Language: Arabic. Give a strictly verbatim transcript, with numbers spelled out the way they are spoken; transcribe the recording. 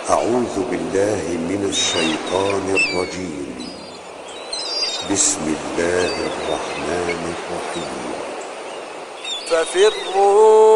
أعوذ بالله من الشيطان الرجيم. بسم الله الرحمن الرحيم. ففروا